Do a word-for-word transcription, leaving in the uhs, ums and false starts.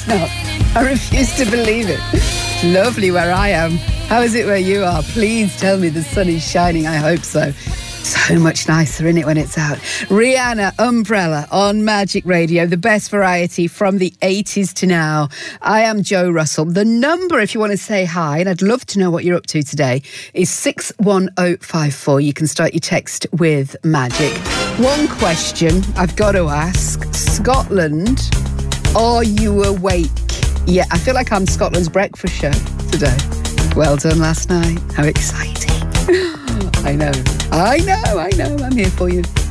it's not. I refuse to believe it. It's lovely where I am. How is it where you are? Please tell me the sun is shining. I hope so. So much nicer, isn't it, when it's out? Rihanna, Umbrella on Magic Radio, the best variety from the eighties to now. I am Jo Russell. The number, if you want to say hi, and I'd love to know what you're up to today, is six one oh five four. You can start your text with Magic. One question I've got to ask. Scotland, are you awake? Yeah, I feel like I'm Scotland's breakfast show today. Well done last night. How exciting. I know, I know, I know, I'm here for you.